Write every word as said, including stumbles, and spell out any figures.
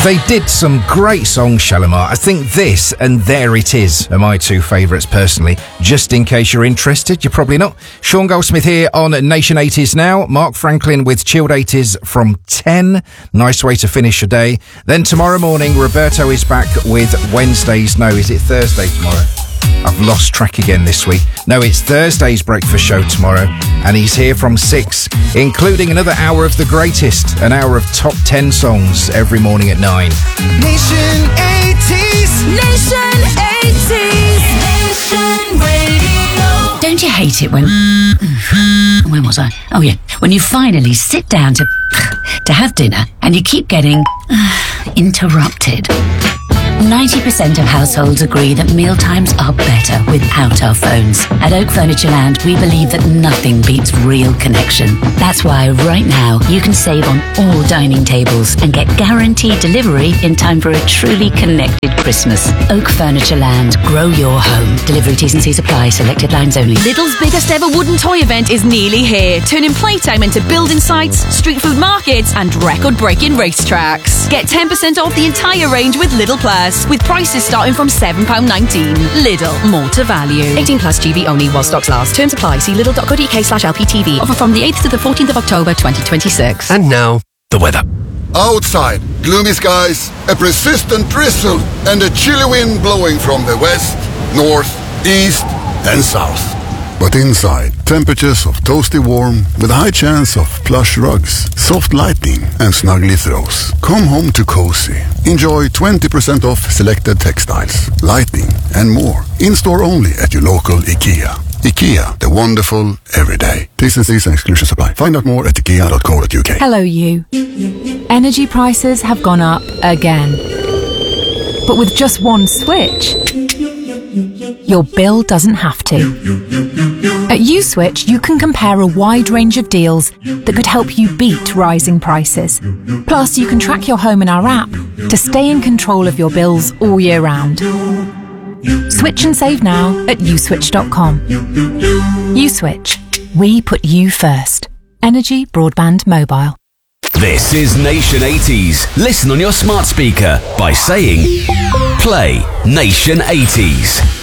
They did some great songs, Shalimar. I think this and There It Is are my two favourites personally. Just in case you're interested, you're probably not. Sean Goldsmith here on Nation eighties now. Mark Franklin with Chilled eighties from ten. Nice way to finish your day. Then tomorrow morning, Roberto is back with Wednesday's... No, is it Thursday tomorrow? I've lost track again this week. No, it's Thursday's breakfast show tomorrow, and he's here from six, including another hour of the greatest, an hour of top ten songs every morning at nine. Nation eighties, Nation eighties, Nation Radio. Don't you hate it when... When was I? Oh yeah, when you finally sit down to to have dinner and you keep getting interrupted. ninety percent of households agree that mealtimes are better without our phones. At Oak Furniture Land, we believe that nothing beats real connection. That's why right now you can save on all dining tables and get guaranteed delivery in time for a truly connected Christmas. Oak Furniture Land, grow your home. Delivery T's and C's apply, selected lines only. Lidl's biggest ever wooden toy event is nearly here, turning playtime into building sites, street food markets and record-breaking racetracks. Get ten percent off the entire range with Lidl Plus, with prices starting from seven pounds nineteen. Lidl, more to value. eighteen plus G B only while stocks last. Terms apply. See lidl.co.uk slash LPTV. Offer from the eighth to the fourteenth of October twenty twenty-six. And now, the weather. Outside, gloomy skies, a persistent drizzle, and a chilly wind blowing from the west, north, east, and south. But inside, temperatures of toasty warm with a high chance of plush rugs, soft lighting, and snuggly throws. Come home to cozy. Enjoy twenty percent off selected textiles, lighting, and more. In-store only at your local IKEA. IKEA, the wonderful everyday. T's and C's and exclusions apply. Find out more at ikea dot co dot uk. Hello, you. Energy prices have gone up again. But with just one switch, your bill doesn't have to. At USwitch, you can compare a wide range of deals that could help you beat rising prices. Plus, you can track your home in our app to stay in control of your bills all year round. Switch and save now at uswitch dot com. USwitch. We put you first. Energy Broadband Mobile. This is Nation eighties. Listen on your smart speaker by saying, play Nation eighties.